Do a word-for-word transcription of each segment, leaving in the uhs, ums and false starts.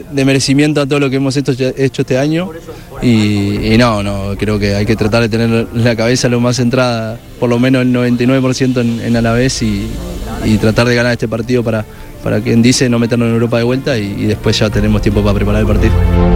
de merecimiento a todo lo que hemos hecho, hecho este año y, y no, no, creo que hay que tratar de tener la cabeza lo más centrada, por lo menos el noventa y nueve por ciento en, en Alavés y, y tratar de ganar este partido para, para quien dice no meternos en Europa de vuelta y, y después ya tenemos tiempo para preparar el partido.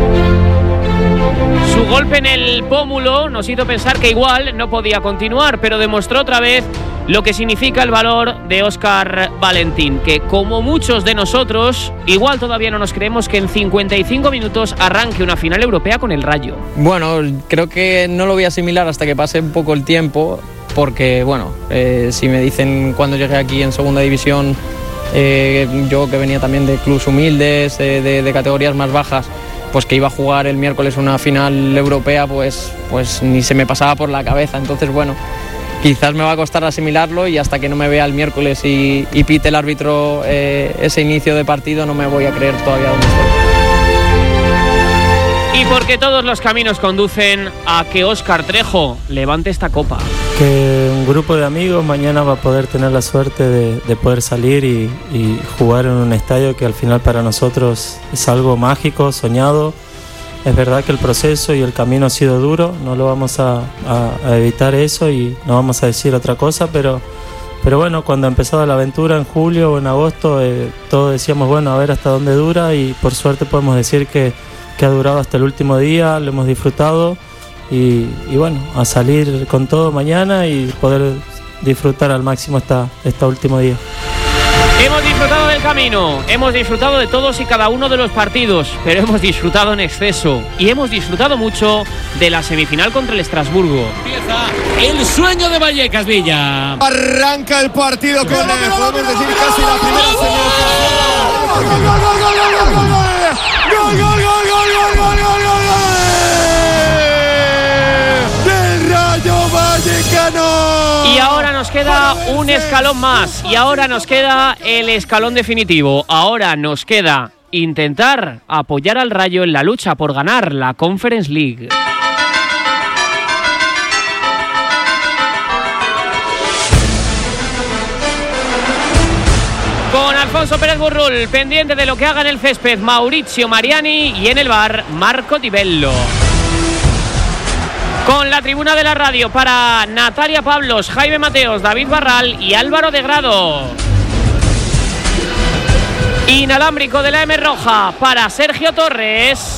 Su golpe en el pómulo nos hizo pensar que igual no podía continuar, pero demostró otra vez lo que significa el valor de Óscar Valentín, que como muchos de nosotros, igual todavía no nos creemos que en cincuenta y cinco minutos arranque una final europea con el Rayo. Bueno, creo que no lo voy a asimilar hasta que pase un poco el tiempo, porque bueno, eh, si me dicen cuando llegué aquí en segunda división, eh, yo que venía también de clubes humildes, eh, de, de categorías más bajas, pues que iba a jugar el miércoles una final europea, pues, pues ni se me pasaba por la cabeza. Entonces, bueno, quizás me va a costar asimilarlo y hasta que no me vea el miércoles y, y pite el árbitro eh, ese inicio de partido, no me voy a creer todavía dónde estoy. Y porque todos los caminos conducen a que Óscar Trejo levante esta copa. Que un grupo de amigos mañana va a poder tener la suerte de, de poder salir y, y jugar en un estadio que al final para nosotros es algo mágico, soñado. Es verdad que el proceso y el camino ha sido duro, no lo vamos a, a, a evitar eso y no vamos a decir otra cosa, pero, pero bueno, cuando empezaba la aventura en julio o en agosto, eh, todos decíamos, bueno, a ver hasta dónde dura y por suerte podemos decir que, que ha durado hasta el último día, lo hemos disfrutado. Y, y bueno, a salir con todo mañana y poder disfrutar al máximo esta, este último día. Hemos disfrutado del camino, hemos disfrutado de todos y cada uno de los partidos, pero hemos disfrutado en exceso y hemos disfrutado mucho de la semifinal contra el Estrasburgo. Empieza el sueño de Vallecas, Villa. Arranca el partido con, eh, podemos decir, casi la primera señal. ¡Gol, gol, gol, gol, gol, gol, gol, gol! ¡Gol, gol, gol, gol, gol, gol, gol, gol! Y ahora nos queda un escalón más y ahora nos queda el escalón definitivo. Ahora nos queda intentar apoyar al Rayo en la lucha por ganar la Conference League. Con Alfonso Pérez Burrul, pendiente de lo que haga en el césped Maurizio Mariani y en el bar Marco Di Bello. Con la tribuna de la radio para Natalia Pablos, Jaime Mateos, David Barral y Álvaro de Grado. Inalámbrico de la M Roja para Sergio Torres.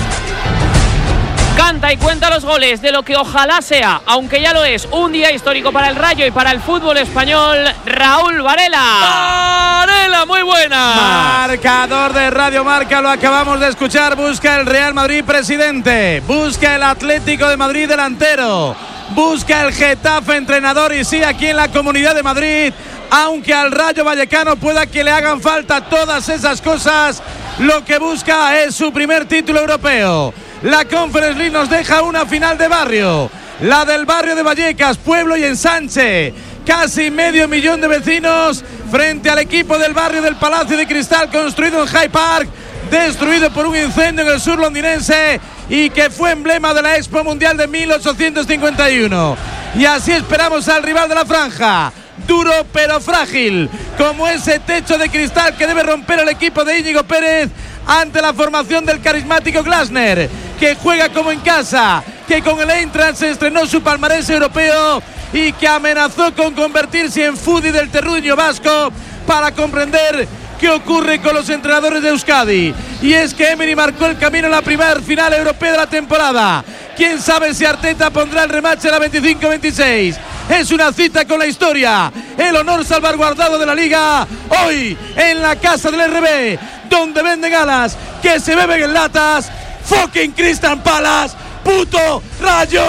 Canta y cuenta los goles de lo que ojalá sea, aunque ya lo es, un día histórico para el Rayo y para el fútbol español, Raúl Varela. Varela, muy buena. Marcador de Radio Marca, lo acabamos de escuchar. Busca el Real Madrid presidente, busca el Atlético de Madrid delantero, busca el Getafe entrenador y sí, aquí en la Comunidad de Madrid, aunque al Rayo Vallecano pueda que le hagan falta todas esas cosas, lo que busca es su primer título europeo. La Conference League nos deja una final de barrio, la del barrio de Vallecas, pueblo y ensanche. Casi medio millón de vecinos frente al equipo del barrio del Palacio de Cristal, construido en Hyde Park, destruido por un incendio en el sur londinense y que fue emblema de la Expo Mundial de mil ochocientos cincuenta y uno. Y así esperamos al rival de la franja, duro pero frágil, como ese techo de cristal que debe romper el equipo de Íñigo Pérez ante la formación del carismático Glasner, que juega como en casa, que con el Eintracht se estrenó su palmarés europeo y que amenazó con convertirse en Fudi del terruño vasco para comprender qué ocurre con los entrenadores de Euskadi. Y es que Emery marcó el camino en la primera final europea de la temporada. Quién sabe si Arteta pondrá el rematch en la veinticinco veintiséis. Es una cita con la historia, el honor salvaguardado de la Liga, hoy en la casa del R B, donde venden alas que se beben en latas. Fucking Crystal Palace, puto Rayo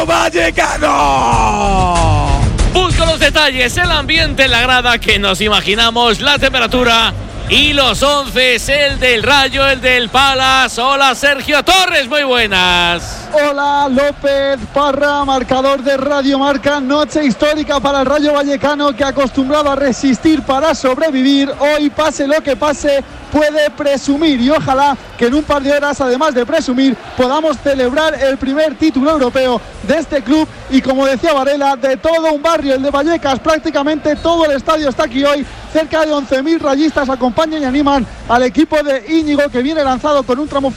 Vallecano. Busco los detalles, el ambiente en la grada que nos imaginamos, la temperatura y los once, el del Rayo, el del Palace. Hola Sergio Torres, muy buenas. Hola López Parra, marcador de Radio Marca, noche histórica para el Rayo Vallecano, que acostumbrado a resistir para sobrevivir, hoy pase lo que pase puede presumir, y ojalá que en un par de horas, además de presumir, podamos celebrar el primer título europeo de este club. Y como decía Varela, de todo un barrio, el de Vallecas, prácticamente todo el estadio está aquí hoy. Cerca de once mil rayistas acompañan y animan al equipo de Íñigo, que viene lanzado con un tramo